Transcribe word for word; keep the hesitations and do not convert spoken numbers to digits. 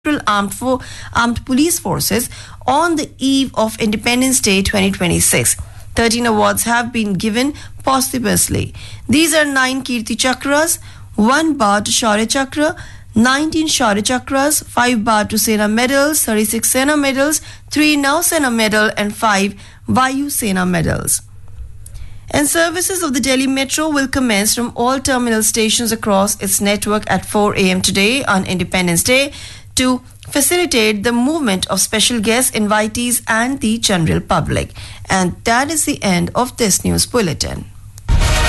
Armed, for, armed police forces on the eve of Independence Day twenty twenty-six. thirteen awards have been given posthumously. These are nine Kirti Chakras, one Bar to Shaurya Chakra, nineteen Shaurya Chakras, five Bar to Sena Medals, thirty-six Sena Medals, three Nau Sena Medal and five Vayu Sena Medals. And services of the Delhi Metro will commence from all terminal stations across its network at four a.m. today on Independence Day to facilitate the movement of special guests, invitees and the general public. And that is the end of this news bulletin.